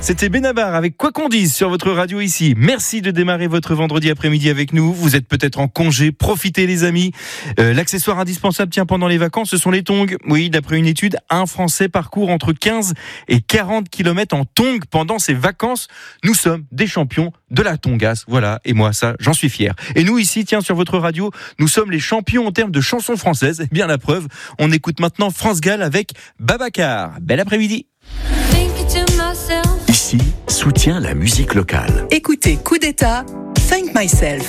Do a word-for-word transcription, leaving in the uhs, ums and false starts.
C'était Benabar avec Quoi qu'on dise sur votre radio ici. Merci de démarrer votre vendredi après-midi avec nous. Vous êtes peut-être en congé, profitez les amis. Euh, l'accessoire indispensable tient pendant les vacances, ce sont les tongs. Oui, d'après une étude, un Français parcourt entre quinze et quarante kilomètres en tongs pendant ses vacances. Nous sommes des champions de la tongasse. Voilà, et moi ça, j'en suis fier. Et nous ici, tiens, sur votre radio, nous sommes les champions en termes de chansons françaises. Eh bien la preuve, on écoute maintenant France Gall avec Babacar. Bel après-midi. Ici, soutient la musique locale. Écoutez Coup d'État, Thank Myself.